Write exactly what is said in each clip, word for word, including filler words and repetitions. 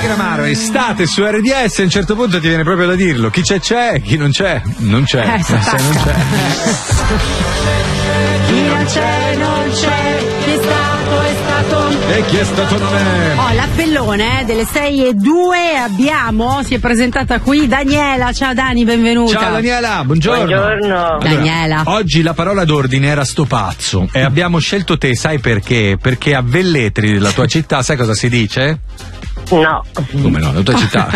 Gramaro, estate su R D S, a un certo punto ti viene proprio da dirlo. Chi c'è c'è, chi non c'è non c'è. Eh, se non c'è. Chi non c'è non c'è, chi è stato è stato. E chi è stato non è. Oh, l'appellone eh, delle sei e due abbiamo, si è presentata qui Daniela. Ciao Dani, benvenuta. Ciao Daniela, buongiorno. Buongiorno. Allora, Daniela. Oggi la parola d'ordine era sto pazzo e abbiamo scelto te, sai perché? Perché a Velletri, della tua città, sai cosa si dice? No. Come no, la tua città?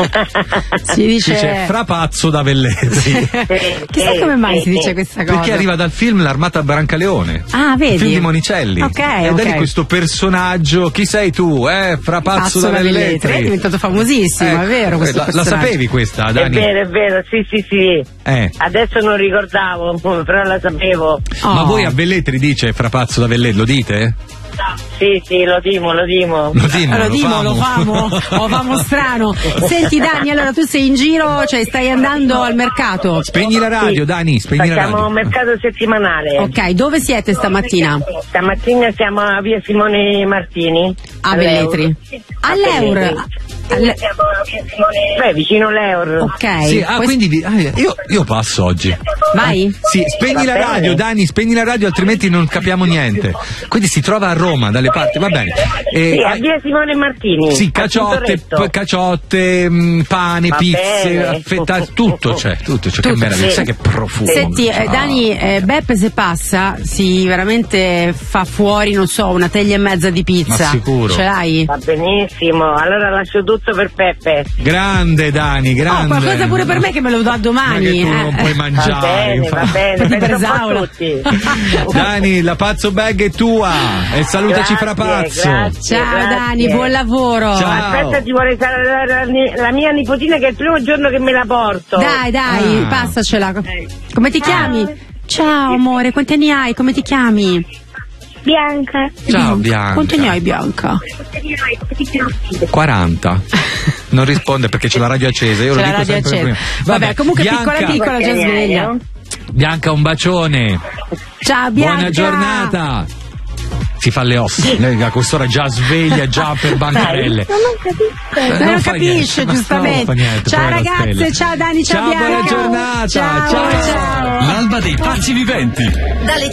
Si dice, Dice frapazzo da Velletri. chissà come mai si dice questa cosa. Perché arriva dal film L'Armata Brancaleone. Ah, vedi? Il film di Monicelli. Ok, e da lì ok. questo personaggio, chi sei tu? Eh, frapazzo Pazzo da da Velletri. Velletri. È diventato famosissimo, Ecco, è vero questo la, la personaggio. sapevi questa, È Dani? vero, è vero, sì, sì, sì. Eh. Adesso non ricordavo, però la sapevo. Oh. Ma voi a Velletri dice frapazzo da Velletri, lo dite? Sì, sì, lo dimo, lo dimo. Lo dimo, Lo dimo, lo famo, lo famo strano. Senti Dani, allora tu sei in giro, cioè stai andando al mercato. Spegni la radio, Sì. Dani, spegni la Facciamo radio. un mercato settimanale. Ok, dove siete stamattina? Stamattina siamo a via Simone Martini. A all'Eur. Velletri. A All'Eur. Velletri. Alle- Siamo a via Simone... Beh, vicino l'Eur. Ok. Sì, ah, Poi- quindi vi- ah, io, io passo oggi. Vai? Sì, spegni Va la bene. radio, Dani, spegni la radio, altrimenti non capiamo niente. Quindi si trova a Roma, dalle parti, va bene. E- Sì, a via Simone Martini. Sì, a caciotte, Tintoretto. p- caciotte, mh, pane, Va pizze, bene. affettati, tutto c'è, tutto c'è, che Tutto, meraviglia, sì. sai che profumo. Senti, eh, Ciao. Dani, eh, Beppe se passa si veramente fa fuori, non so, una teglia e mezza di pizza. Ma sicuro. Ce l'hai? Va benissimo, allora lascio tutto per Peppe. Grande Dani, Oh, grande. qualcosa pure per me che me lo do Ma domani. che tu non eh. puoi mangiare. Va bene, va bene, Per penso un po' Bresaola. a tutti. Dani, la pazzo bag è tua e salutaci Grazie, fra pazzo. grazie. Ciao Grazie. Dani, buon lavoro. Ciao. Aspetta, ti vuole salutare la, la, la mia nipotina che è il primo giorno che me la porto. Dai, dai, Ah. passacela. Come ti chiami? Ciao amore, quanti anni hai? Come ti chiami? Bianca. Ciao Bianca. Quanti anni hai Bianca? quaranta. Non risponde perché c'è la radio accesa, io C'è lo la dico radio sempre accesa. prima. Vabbè, comunque Bianca, piccola piccola già sveglia. Bianca, un bacione. Ciao Bianca. Buona giornata. Si fa le ossa, lei a quest'ora già sveglia, già per bancarelle. Non ho capito. Eh, Non lo fa capisce, niente, ma giustamente. non fa niente, Ciao povera ragazze, Stella. ciao Dani, ciao, Ciao, Bianca. buona giornata. Ciao, Ciao. ciao. L'alba dei pazzi viventi. Dalle